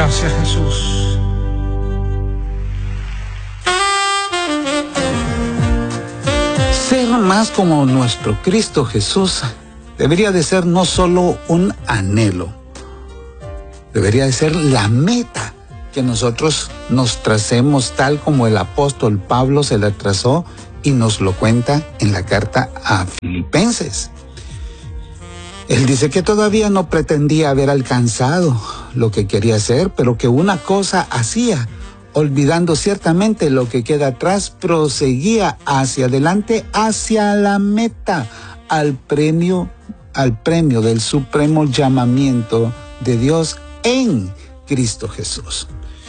Gracias, Jesús. Ser más como nuestro Cristo Jesús debería de ser no solo un anhelo, debería de ser la meta que nosotros nos tracemos, tal como el apóstol Pablo se la trazó y nos lo cuenta en la carta a Filipenses. Él dice que todavía no pretendía haber alcanzado lo que quería hacer, pero que una cosa hacía, olvidando ciertamente lo que queda atrás, proseguía hacia adelante, hacia la meta, al premio del supremo llamamiento de Dios en Cristo Jesús.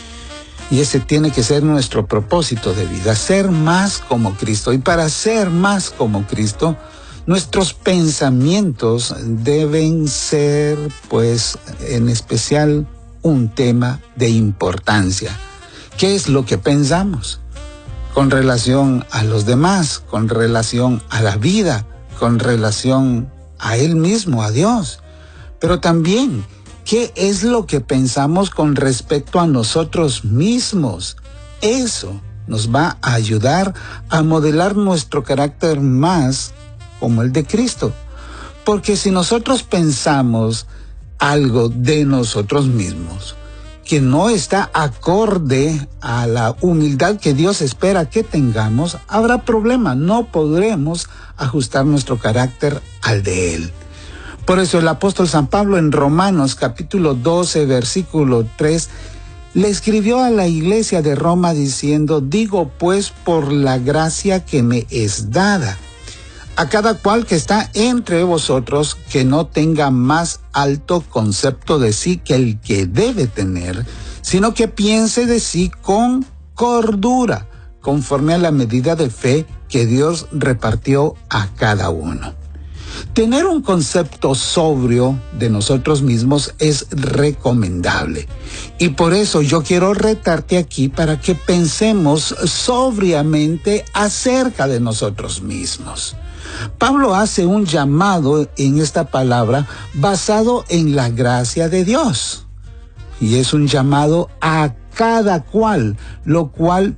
Y ese tiene que ser nuestro propósito de vida, ser más como Cristo. Y para ser más como Cristo, nuestros pensamientos deben ser, pues, en especial un tema de importancia. ¿Qué es lo que pensamos? Con relación a los demás, con relación a la vida, con relación a Él mismo, a Dios. Pero también, ¿qué es lo que pensamos con respecto a nosotros mismos? Eso nos va a ayudar a modelar nuestro carácter más como el de Cristo. Porque si nosotros pensamos algo de nosotros mismos que no está acorde a la humildad que Dios espera que tengamos, habrá problema, no podremos ajustar nuestro carácter al de Él. Por eso el apóstol San Pablo en Romanos capítulo 12, versículo 3, le escribió a la iglesia de Roma diciendo: digo pues por la gracia que me es dada, a cada cual que está entre vosotros, que no tenga más alto concepto de sí que el que debe tener, sino que piense de sí con cordura, conforme a la medida de fe que Dios repartió a cada uno. Tener un concepto sobrio de nosotros mismos es recomendable. Y por eso yo quiero retarte aquí para que pensemos sobriamente acerca de nosotros mismos. Pablo hace un llamado en esta palabra basado en la gracia de Dios. Y es un llamado a cada cual, lo cual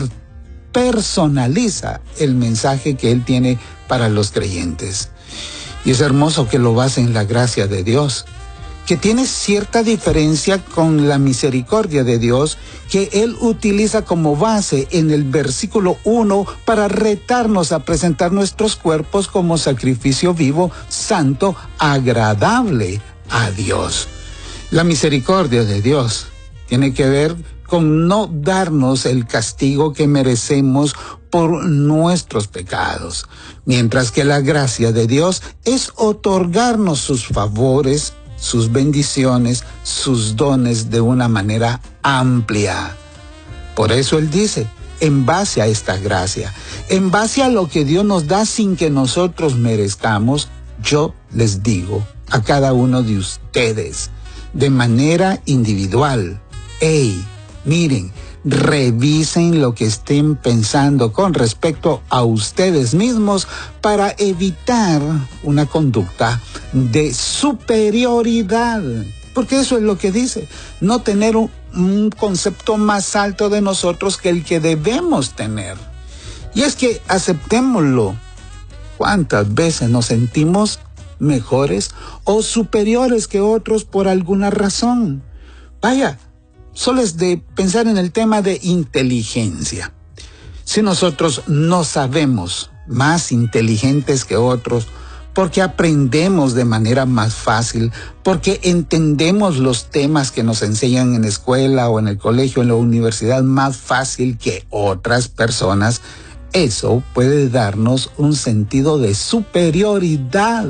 personaliza el mensaje que él tiene para los creyentes. Y es hermoso que lo base en la gracia de Dios, que tiene cierta diferencia con la misericordia de Dios, que Él utiliza como base en el versículo 1 para retarnos a presentar nuestros cuerpos como sacrificio vivo, santo, agradable a Dios. La misericordia de Dios tiene que ver con no darnos el castigo que merecemos por nuestros pecados, mientras que la gracia de Dios es otorgarnos sus favores, sus bendiciones, sus dones de una manera amplia. Por eso Él dice, en base a esta gracia, en base a lo que Dios nos da sin que nosotros merezcamos, yo les digo a cada uno de ustedes, de manera individual: hey, miren, revisen lo que estén pensando con respecto a ustedes mismos para evitar una conducta de superioridad. Porque eso es lo que dice, no tener un concepto más alto de nosotros que el que debemos tener. Y es que aceptémoslo. ¿Cuántas veces nos sentimos mejores o superiores que otros por alguna razón? Vaya, solo es de pensar en el tema de inteligencia. Si nosotros no sabemos más inteligentes que otros, porque aprendemos de manera más fácil, porque entendemos los temas que nos enseñan en la escuela o en el colegio, en la universidad, más fácil que otras personas, eso puede darnos un sentido de superioridad.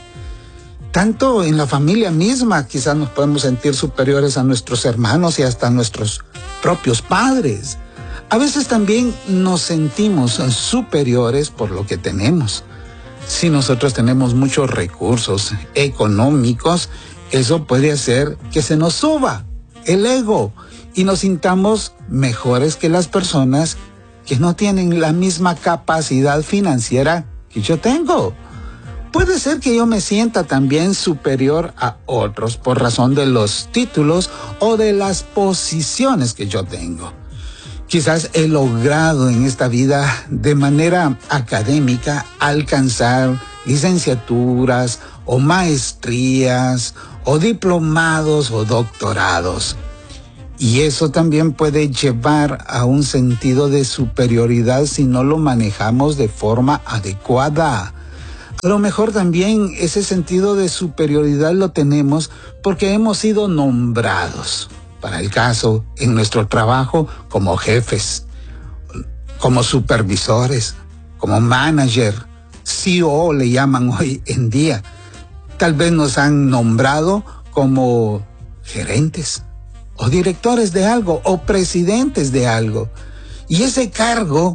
Tanto en la familia misma, quizás nos podemos sentir superiores a nuestros hermanos y hasta a nuestros propios padres. A veces también nos sentimos superiores por lo que tenemos. Si nosotros tenemos muchos recursos económicos, eso puede hacer que se nos suba el ego y nos sintamos mejores que las personas que no tienen la misma capacidad financiera que yo tengo. Puede ser que yo me sienta también superior a otros por razón de los títulos o de las posiciones que yo tengo. Quizás he logrado en esta vida de manera académica alcanzar licenciaturas o maestrías o diplomados o doctorados. Y eso también puede llevar a un sentido de superioridad si no lo manejamos de forma adecuada. A lo mejor también ese sentido de superioridad lo tenemos porque hemos sido nombrados, para el caso, en nuestro trabajo como jefes, como supervisores, como manager, CEO le llaman hoy en día. Tal vez nos han nombrado como gerentes o directores de algo o presidentes de algo. Y ese cargo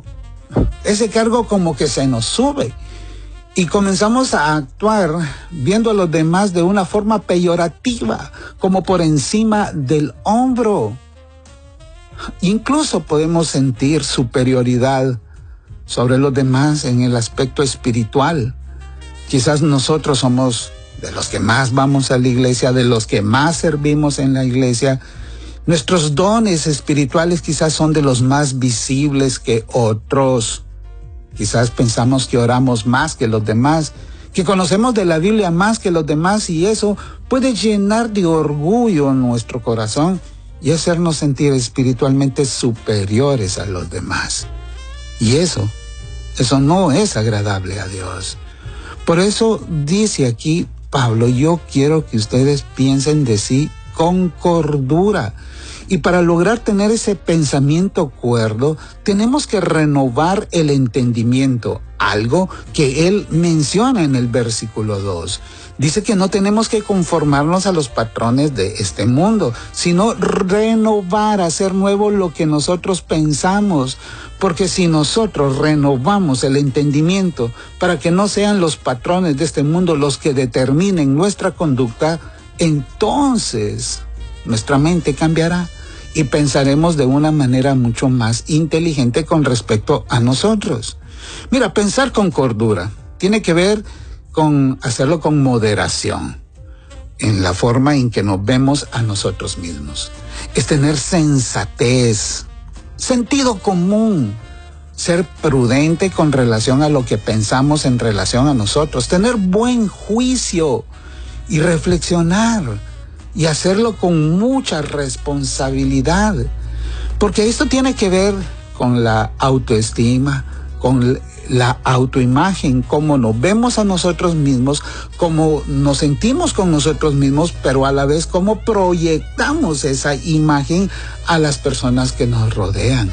como que se nos sube. Y comenzamos a actuar viendo a los demás de una forma peyorativa, como por encima del hombro. Incluso podemos sentir superioridad sobre los demás en el aspecto espiritual. Quizás nosotros somos de los que más vamos a la iglesia, de los que más servimos en la iglesia. Nuestros dones espirituales quizás son de los más visibles que otros. Quizás pensamos que oramos más que los demás, que conocemos de la Biblia más que los demás, y eso puede llenar de orgullo nuestro corazón y hacernos sentir espiritualmente superiores a los demás. Y eso no es agradable a Dios. Por eso dice aquí Pablo, yo quiero que ustedes piensen de sí con cordura. Y para lograr tener ese pensamiento cuerdo, tenemos que renovar el entendimiento, algo que él menciona en el versículo 2. Dice que no tenemos que conformarnos a los patrones de este mundo, sino renovar, hacer nuevo lo que nosotros pensamos. Porque si nosotros renovamos el entendimiento para que no sean los patrones de este mundo los que determinen nuestra conducta, entonces nuestra mente cambiará y pensaremos de una manera mucho más inteligente con respecto a nosotros. Mira, pensar con cordura tiene que ver con hacerlo con moderación en la forma en que nos vemos a nosotros mismos. Es tener sensatez, sentido común, ser prudente con relación a lo que pensamos en relación a nosotros, tener buen juicio y reflexionar y hacerlo con mucha responsabilidad, porque esto tiene que ver con la autoestima, con la autoimagen, cómo nos vemos a nosotros mismos, cómo nos sentimos con nosotros mismos, pero a la vez cómo proyectamos esa imagen a las personas que nos rodean.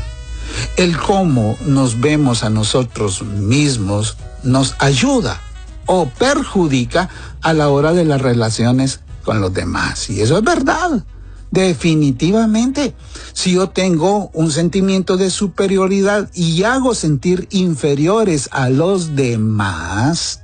El cómo nos vemos a nosotros mismos nos ayuda o perjudica a la hora de las relaciones con los demás. Y eso es verdad, definitivamente. Si yo tengo un sentimiento de superioridad y hago sentir inferiores a los demás,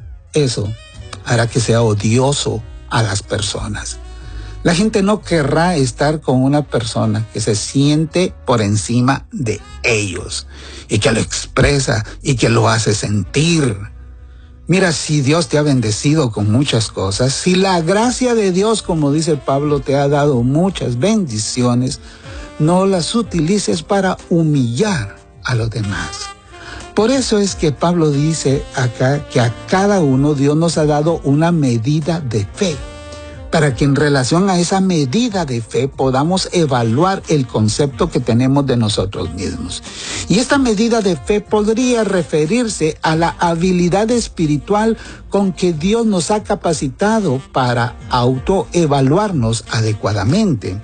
eso hará que sea odioso a las personas. La gente no querrá estar con una persona que se siente por encima de ellos y que lo expresa y que lo hace sentir. Mira, si Dios te ha bendecido con muchas cosas, si la gracia de Dios, como dice Pablo, te ha dado muchas bendiciones, no las utilices para humillar a los demás. Por eso es que Pablo dice acá que a cada uno Dios nos ha dado una medida de fe, para que en relación a esa medida de fe podamos evaluar el concepto que tenemos de nosotros mismos. Y esta medida de fe podría referirse a la habilidad espiritual con que Dios nos ha capacitado para autoevaluarnos adecuadamente.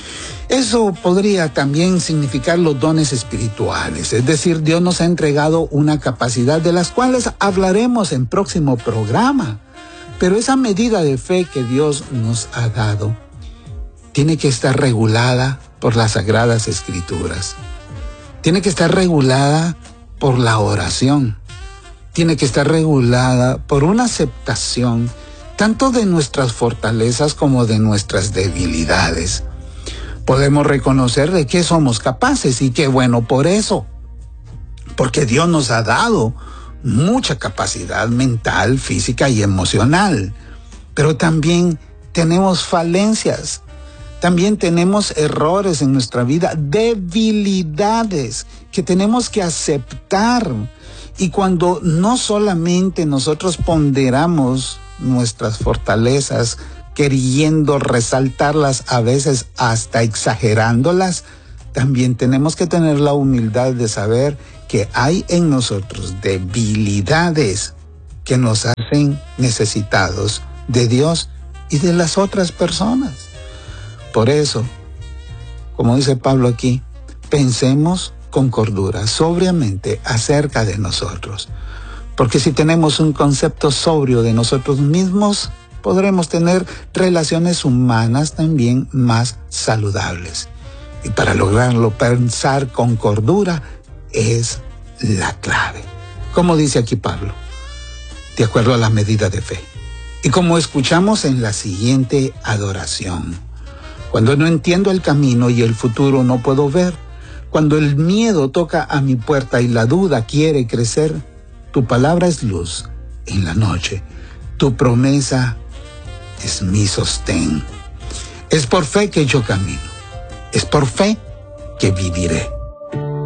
Eso podría también significar los dones espirituales, es decir, Dios nos ha entregado una capacidad de las cuales hablaremos en próximo programa. Pero esa medida de fe que Dios nos ha dado tiene que estar regulada por las Sagradas Escrituras. Tiene que estar regulada por la oración. Tiene que estar regulada por una aceptación tanto de nuestras fortalezas como de nuestras debilidades. Podemos reconocer de qué somos capaces y qué bueno por eso. Porque Dios nos ha dado mucha capacidad mental, física y emocional, pero también tenemos falencias, También tenemos errores en nuestra vida, debilidades que tenemos que aceptar. Y cuando no solamente nosotros ponderamos nuestras fortalezas, queriendo resaltarlas, a veces hasta exagerándolas, también tenemos que tener la humildad de saber que hay en nosotros debilidades que nos hacen necesitados de Dios y de las otras personas. Por eso, como dice Pablo aquí, pensemos con cordura, sobriamente, acerca de nosotros. Porque si tenemos un concepto sobrio de nosotros mismos, podremos tener relaciones humanas también más saludables. Y para lograrlo, pensar con cordura es la clave. Como dice aquí Pablo, de acuerdo a la medida de fe. Y como escuchamos en la siguiente adoración, cuando no entiendo el camino y el futuro no puedo ver, cuando el miedo toca a mi puerta y la duda quiere crecer, tu palabra es luz en la noche, tu promesa es mi sostén. Es por fe que yo camino, es por fe que viviré.